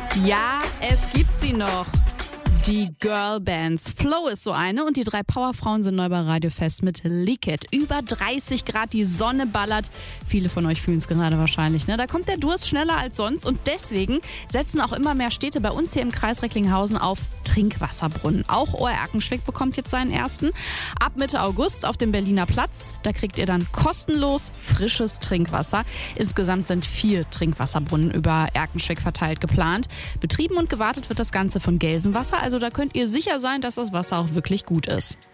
Ja, es gibt sie noch. Die Girlbands. Flow ist so eine und die 3 Powerfrauen sind neu bei Radio Fest mit Leak It. Über 30 Grad, die Sonne ballert. Viele von euch fühlen es gerade wahrscheinlich, ne? Da kommt der Durst schneller als sonst und deswegen setzen auch immer mehr Städte bei uns hier im Kreis Recklinghausen auf Trinkwasserbrunnen. Auch Oer-Erkenschwick bekommt jetzt seinen ersten. Ab Mitte August auf dem Berliner Platz. Da kriegt ihr dann kostenlos frisches Trinkwasser. Insgesamt sind 4 Trinkwasserbrunnen über Erkenschwick verteilt geplant. Betrieben und gewartet wird das Ganze von Gelsenwasser. Also da könnt ihr sicher sein, dass das Wasser auch wirklich gut ist.